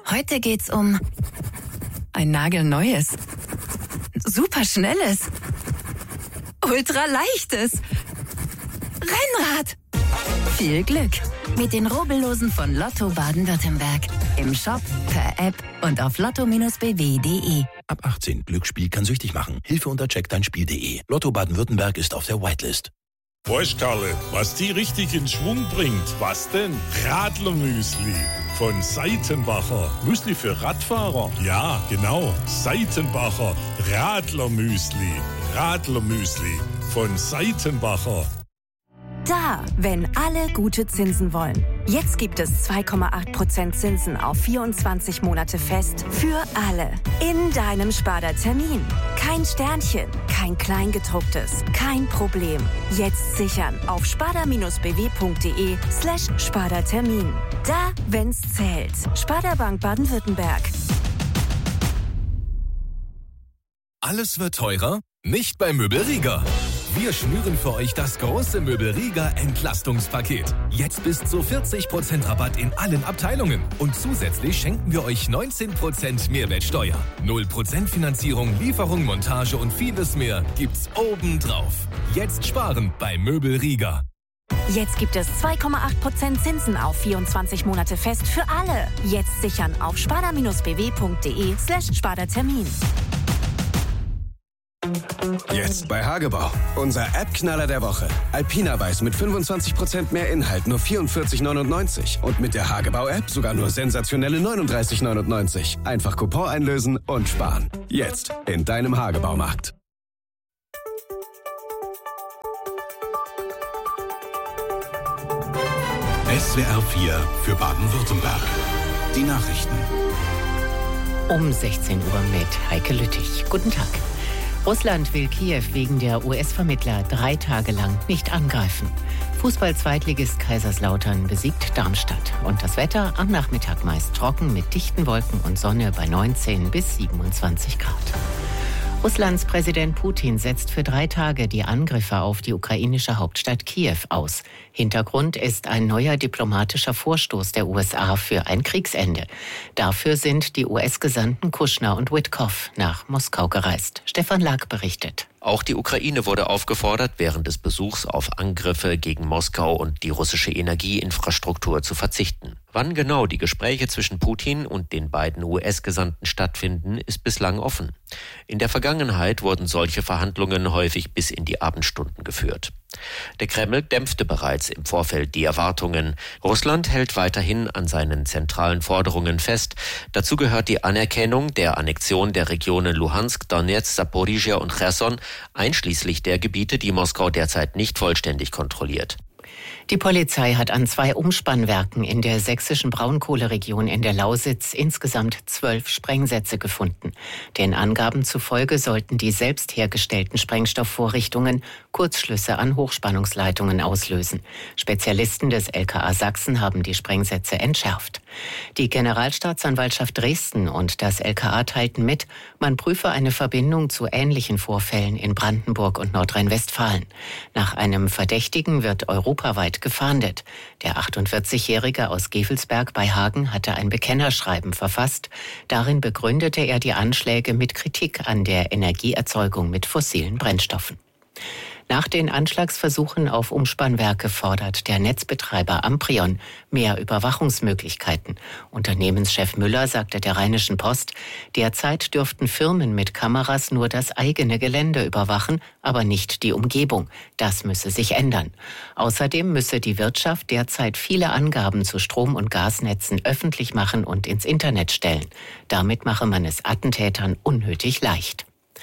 Heute geht's um ein nagelneues, superschnelles, ultraleichtes Rennrad. Viel Glück mit den Rubbellosen von Lotto Baden-Württemberg. Im Shop, per App und auf lotto-bw.de. Ab 18. Glücksspiel kann süchtig machen. Hilfe unter checkdeinspiel.de. Lotto Baden-Württemberg ist auf der Whitelist. Weißt Karle, was die richtig in Schwung bringt? Was denn? Radlermüsli von Seitenbacher. Müsli für Radfahrer? Ja, genau. Seitenbacher Radlermüsli. Radlermüsli von Seitenbacher. Da, wenn alle gute Zinsen wollen. Jetzt gibt es 2,8% Zinsen auf 24 Monate fest für alle. In deinem Sparda-Termin. Kein Sternchen, kein Kleingedrucktes, kein Problem. Jetzt sichern auf sparda-bw.de/Sparda-Termin. Da, wenn's zählt. Sparda Bank Baden-Württemberg. Alles wird teurer? Nicht bei Möbelrieger. Wir schnüren für euch das große Möbelrieger Entlastungspaket. Jetzt bis zu 40% Rabatt in allen Abteilungen. Und zusätzlich schenken wir euch 19% Mehrwertsteuer. 0% Finanzierung, Lieferung, Montage und vieles mehr gibt's obendrauf. Jetzt sparen bei Möbelrieger. Jetzt gibt es 2,8% Zinsen auf 24 Monate fest für alle. Jetzt sichern auf sparda-bw.de/Sparda-Termin. Jetzt bei Hagebau. Unser App-Knaller der Woche. Alpina Weiß mit 25% mehr Inhalt, nur 44,99. Und mit der Hagebau-App sogar nur sensationelle 39,99. Einfach Coupon einlösen und sparen. Jetzt in deinem Hagebaumarkt. SWR 4 für Baden-Württemberg. Die Nachrichten. Um 16 Uhr mit Heike Lüttich. Guten Tag. Russland will Kiew wegen der US-Vermittler 3 Tage lang nicht angreifen. Fußball-Zweitligist Kaiserslautern besiegt Darmstadt. Und das Wetter am Nachmittag meist trocken mit dichten Wolken und Sonne bei 19 bis 27 Grad. Russlands Präsident Putin setzt für 3 Tage die Angriffe auf die ukrainische Hauptstadt Kiew aus. Hintergrund ist ein neuer diplomatischer Vorstoß der USA für ein Kriegsende. Dafür sind die US-Gesandten Kushner und Witkoff nach Moskau gereist. Stefan Lag berichtet. Auch die Ukraine wurde aufgefordert, während des Besuchs auf Angriffe gegen Moskau und die russische Energieinfrastruktur zu verzichten. Wann genau die Gespräche zwischen Putin und den beiden US-Gesandten stattfinden, ist bislang offen. In der Vergangenheit wurden solche Verhandlungen häufig bis in die Abendstunden geführt. Der Kreml dämpfte bereits im Vorfeld die Erwartungen. Russland hält weiterhin an seinen zentralen Forderungen fest. Dazu gehört die Anerkennung der Annexion der Regionen Luhansk, Donetsk, Saporizhia und Cherson, einschließlich der Gebiete, die Moskau derzeit nicht vollständig kontrolliert. Die Polizei hat an 2 Umspannwerken in der sächsischen Braunkohleregion in der Lausitz insgesamt 12 Sprengsätze gefunden. Den Angaben zufolge sollten die selbst hergestellten Sprengstoffvorrichtungen Kurzschlüsse an Hochspannungsleitungen auslösen. Spezialisten des LKA Sachsen haben die Sprengsätze entschärft. Die Generalstaatsanwaltschaft Dresden und das LKA teilten mit, man prüfe eine Verbindung zu ähnlichen Vorfällen in Brandenburg und Nordrhein-Westfalen. Nach einem Verdächtigen wird europaweit gefahndet. Der 48-Jährige aus Gevelsberg bei Hagen hatte ein Bekennerschreiben verfasst. Darin begründete er die Anschläge mit Kritik an der Energieerzeugung mit fossilen Brennstoffen. Nach den Anschlagsversuchen auf Umspannwerke fordert der Netzbetreiber Amprion mehr Überwachungsmöglichkeiten. Unternehmenschef Müller sagte der Rheinischen Post, derzeit dürften Firmen mit Kameras nur das eigene Gelände überwachen, aber nicht die Umgebung. Das müsse sich ändern. Außerdem müsse die Wirtschaft derzeit viele Angaben zu Strom- und Gasnetzen öffentlich machen und ins Internet stellen. Damit mache man es Attentätern unnötig leicht.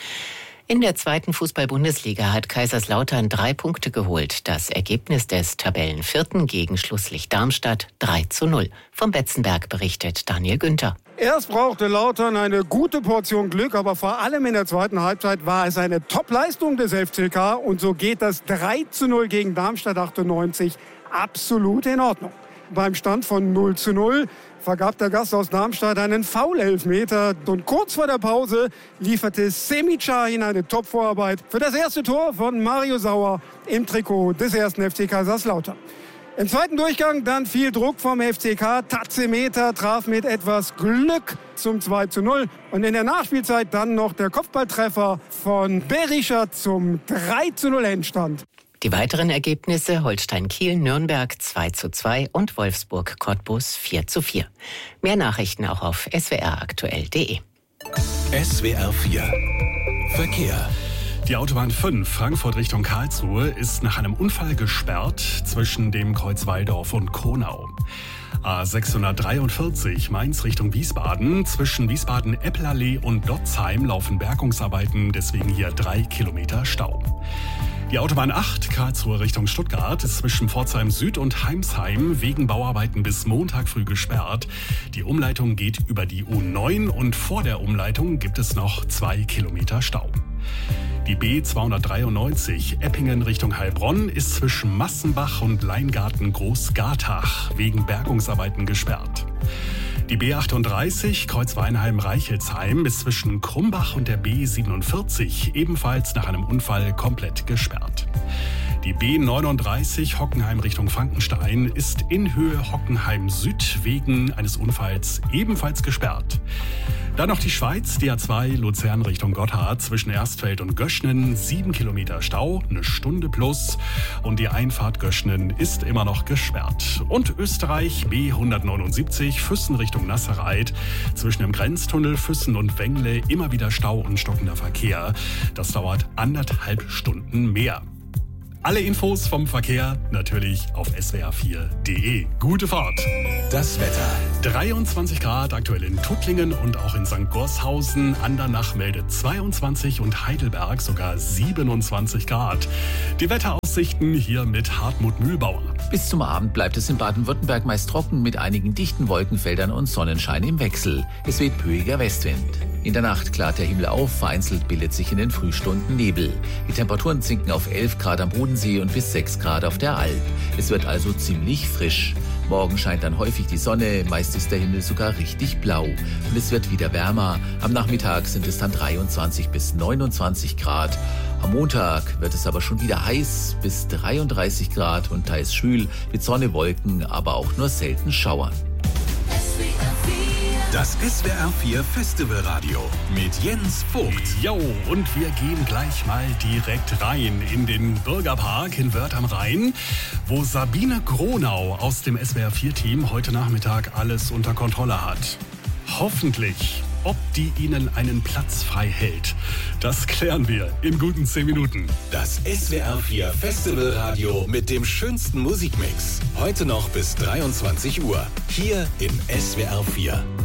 In der 2. Fußball-Bundesliga hat Kaiserslautern 3 Punkte geholt. Das Ergebnis des Tabellenvierten gegen Schlusslicht Darmstadt 3:0. Vom Betzenberg berichtet Daniel Günther. Erst brauchte Lautern eine gute Portion Glück, aber vor allem in der zweiten Halbzeit war es eine Top-Leistung des FCK. Und so geht das 3:0 gegen Darmstadt 98 absolut in Ordnung. Beim Stand von 0:0 vergab der Gast aus Darmstadt einen Foul-Elfmeter. Und kurz vor der Pause lieferte Semih Şahin eine Top-Vorarbeit für das erste Tor von Mario Sauer im Trikot des 1. FC Kaiserslautern. Im zweiten Durchgang dann viel Druck vom FCK. Tazemeter traf mit etwas Glück zum 2:0. Und in der Nachspielzeit dann noch der Kopfballtreffer von Berischer zum 3:0 Endstand. Die weiteren Ergebnisse: Holstein-Kiel, Nürnberg 2:2 und Wolfsburg-Cottbus 4:4. Mehr Nachrichten auch auf swraktuell.de. SWR 4 Verkehr. Die Autobahn 5 Frankfurt Richtung Karlsruhe ist nach einem Unfall gesperrt zwischen dem Kreuz Walldorf und Kronau. A643 Mainz Richtung Wiesbaden. Zwischen Wiesbaden-Eppelallee und Dotzheim laufen Bergungsarbeiten, deswegen hier 3 Kilometer Stau. Die Autobahn 8 Karlsruhe Richtung Stuttgart ist zwischen Pforzheim Süd und Heimsheim wegen Bauarbeiten bis Montag früh gesperrt. Die Umleitung geht über die U9 und vor der Umleitung gibt es noch 2 Kilometer Stau. Die B293 Eppingen Richtung Heilbronn ist zwischen Massenbach und Leingarten Großgartach wegen Bergungsarbeiten gesperrt. Die B38 Kreuzweinheim-Reichelsheim ist zwischen Krumbach und der B47 ebenfalls nach einem Unfall komplett gesperrt. Die B39 Hockenheim Richtung Frankenstein ist in Höhe Hockenheim Süd wegen eines Unfalls ebenfalls gesperrt. Dann noch die Schweiz, die A2 Luzern Richtung Gotthard zwischen Erstfeld und Göschnen 7 Kilometer Stau, eine Stunde plus. Und die Einfahrt Göschnen ist immer noch gesperrt. Und Österreich B179 Füssen Richtung Nasserreit zwischen dem Grenztunnel Füssen und Wengle immer wieder Stau und stockender Verkehr. Das dauert 1,5 Stunden mehr. Alle Infos vom Verkehr natürlich auf swr4.de. Gute Fahrt! Das Wetter. 23 Grad aktuell in Tuttlingen und auch in St. Gorshausen. Andernach meldet 22 und Heidelberg sogar 27 Grad. Die Wetteraussichten hier mit Hartmut Mühlbauer. Bis zum Abend bleibt es in Baden-Württemberg meist trocken mit einigen dichten Wolkenfeldern und Sonnenschein im Wechsel. Es weht böiger Westwind. In der Nacht klart der Himmel auf, vereinzelt bildet sich in den Frühstunden Nebel. Die Temperaturen sinken auf 11 Grad am Bodensee und bis 6 Grad auf der Alp. Es wird also ziemlich frisch. Morgen scheint dann häufig die Sonne, meist ist der Himmel sogar richtig blau. Und es wird wieder wärmer. Am Nachmittag sind es dann 23 bis 29 Grad. Am Montag wird es aber schon wieder heiß, bis 33 Grad und teils schwül, mit Sonne, Wolken, aber auch nur selten Schauern. Das SWR 4 Festivalradio mit Jens Vogt. Jo, und wir gehen gleich mal direkt rein in den Bürgerpark in Wörth am Rhein, wo Sabine Gronau aus dem SWR 4-Team heute Nachmittag alles unter Kontrolle hat. Hoffentlich. Ob die Ihnen einen Platz frei hält, das klären wir in guten 10 Minuten. Das SWR 4 Festivalradio mit dem schönsten Musikmix. Heute noch bis 23 Uhr. Hier im SWR 4.